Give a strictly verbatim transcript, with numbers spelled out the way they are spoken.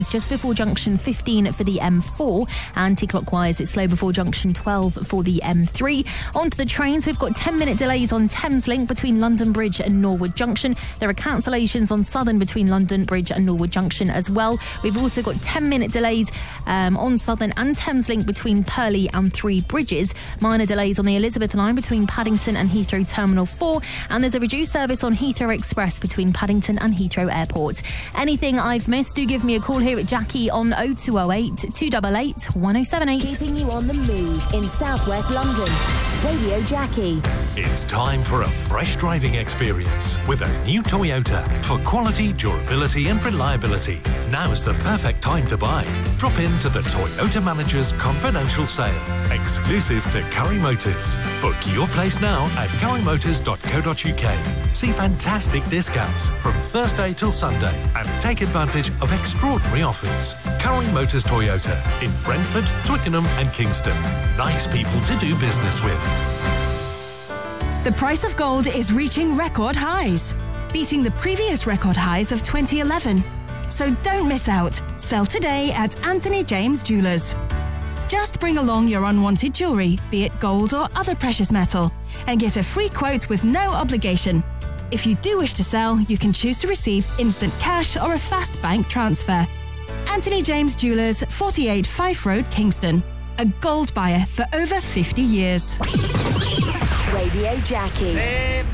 It's just before junction fifteen for the M four. Anti-clockwise, it's slow before junction twelve for the M three. On to the trains, we've got ten minute delays on Thameslink between London Bridge and Norwood Junction. There are cancellations on Southern between London Bridge and Norwood Junction as well. We've also got ten minute delays um, on Southern and Thameslink between Purley and Three Bridges. Minor delays on the Elizabeth line between Paddington and Heathrow Terminal four. And there's a reduced service on Heathrow Express between Paddington and Heathrow Airport. Anything I've missed, do give me a call here at Jackie on oh two oh eight, two eight eight, one oh seven eight. Keeping you on the move in southwest London. Radio Jackie. It's time for a fresh driving experience with a new Toyota for quality, durability and reliability. Now's the perfect time to buy. Drop into the Toyota Manager's confidential sale, exclusive to Curry Motors. Book your place now at curry motors dot co dot uk. See fantastic discounts from Thursday till Sunday and take advantage of extraordinary offers. Curry Motors Toyota in Brentford, Twickenham and Kingston. Nice people to do business with. The price of gold is reaching record highs, beating the previous record highs of twenty eleven. So don't miss out. Sell today at Anthony James Jewelers. Just bring along your unwanted jewellery, be it gold or other precious metal, and get a free quote with no obligation. If you do wish to sell, you can choose to receive instant cash or a fast bank transfer. Anthony James Jewelers, forty-eight Fife Road, Kingston. A gold buyer for over fifty years. Radio Jackie.